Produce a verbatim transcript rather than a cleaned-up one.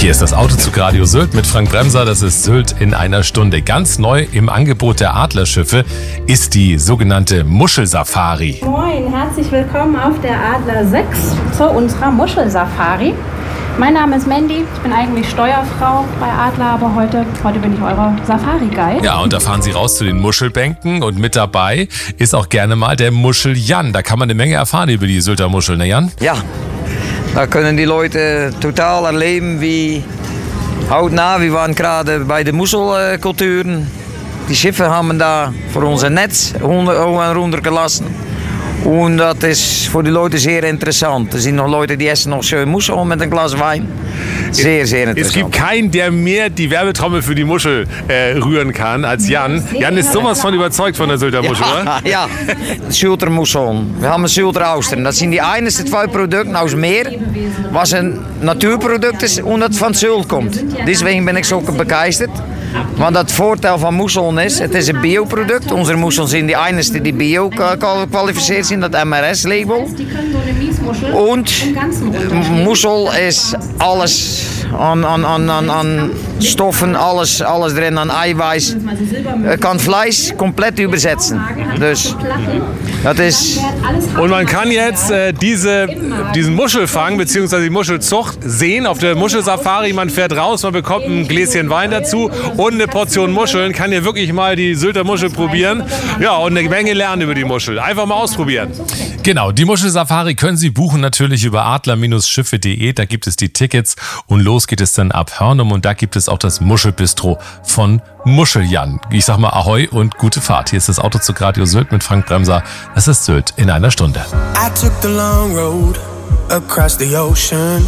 Hier ist das Autozug Radio Sylt mit Frank Bremser. Das ist Sylt in einer Stunde. Ganz neu im Angebot der Adlerschiffe ist die sogenannte Muschelsafari. Moin, herzlich willkommen auf der Adler sechs zu unserer Muschelsafari. Mein Name ist Mandy, ich bin eigentlich Steuerfrau bei Adler, aber heute, heute bin ich eure Safari-Guide. Ja, und da fahren Sie raus zu den Muschelbänken und mit dabei ist auch gerne mal der Muschel-Jan. Da kann man eine Menge erfahren über die Sylter Muschel, ne Jan? Ja, da können die Leute total erleben, wie hautnah. Wir waren gerade bei den Muschelkulturen. Die Schiffe haben da für unser Netz runtergelassen. Und das ist für die Leute sehr interessant. Es sind noch Leute, die essen noch schön Muschel mit einem Glas Wein. Sehr, sehr interessant. Es gibt keinen, der mehr die Werbetrommel für die Muschel äh, rühren kann als Jan. Jan ist sowas von überzeugt von der Sylter Muschel, ja, oder? Ja, Sylter Muscheln. Wir haben Sylter Austern. Das sind die einigsten zwei Produkte aus Meer, was ein Naturprodukt ist und das von Sylt kommt. Deswegen bin ich so begeistert. Want het voordeel van Muscheln is, het is een bioproduct. Onze Muscheln zijn die einigste die bio kwalifiziert zijn, dat M R S-label. Und Muschel ist alles an, an, an, an, an Stoffen, alles, alles drin, an Eiweiß. Er kann Fleisch komplett übersetzen. Dus, das ist Und man kann jetzt äh, diese, diesen Muschelfang bzw. die Muschelzucht sehen auf der Muschelsafari. Man fährt raus, man bekommt ein Gläschen Wein dazu und eine Portion Muscheln. Kann hier wirklich mal die Sylter Muschel probieren. Ja, und eine Menge lernen über die Muschel. Einfach mal ausprobieren. Genau, die Muschelsafari können Sie buchen natürlich über adler Schiffe punkt de. Da gibt es die Tickets und los geht es dann ab Hörnum. Und da gibt es auch das Muschelbistro von Muschel-Jan. Ich sag mal Ahoi und gute Fahrt. Hier ist das Autozug Radio Sylt mit Frank Bremser. Das ist Sylt in einer Stunde. I took the long road across the ocean.